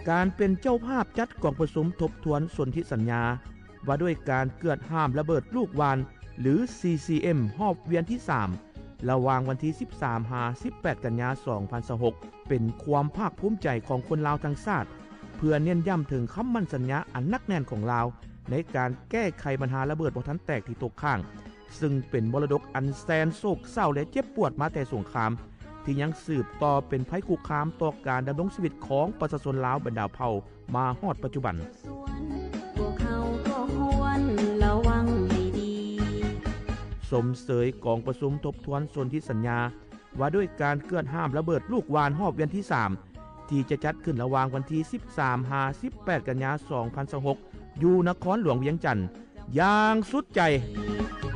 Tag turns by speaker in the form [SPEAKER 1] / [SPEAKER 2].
[SPEAKER 1] การเป็นเจ้าภาพจัดกองประชุมทบทวนสนธิสัญญาว่าด้วยการเกิดห้ามระเบิดลูกวานหรือ CCM รอบเวียนที่ 3 ระหว่างวันที่ 13-18 กันยายน 2026 เป็นความภาคภูมิใจของคนลาวทั้งชาติเพื่อเน้นย้ำถึงคำมั่นสัญญาอันนักแน่นของลาวในการแก้ไขปัญหาระเบิดบ่ทันแตกที่ตกค้างซึ่งเป็นมรดกอันแสนโศกเศร้าและเจ็บปวดมาแต่สงครามที่ยังสืบต่อเป็นภัยคุกคามต่อการดำรงชีวิตของประชาชนลาวบรรดาเผ่ามาฮอดปัจจุบัน
[SPEAKER 2] พวกเขาก็ควรระวังให้ดี
[SPEAKER 1] สมเสยกองประชุมทบทวนสนธิสัญญาว่าด้วยการเกิดห้ามระเบิดลูกวานรอบเวียนที่ 3 ที่จะจัดขึ้นระหว่างวันที่ 13-18 กันยายน 2026 อยู่นครหลวงเวียงจันทน์อย่างสุดใจ